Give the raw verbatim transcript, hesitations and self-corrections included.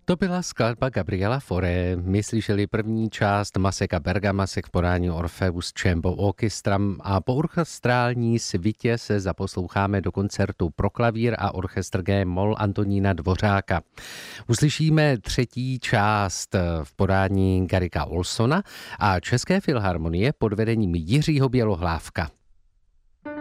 To byla skladba Gabriela Fauré. My slyšeli první část Masek a Bergamasek v podání Orpheus Chamber Orchestra a po orchestrální svitě se zaposloucháme do koncertu pro klavír a orchestr G-moll Antonína Dvořáka. Uslyšíme třetí část v podání Garricka Olsona a České filharmonie pod vedením Jiřího Bělohlávka.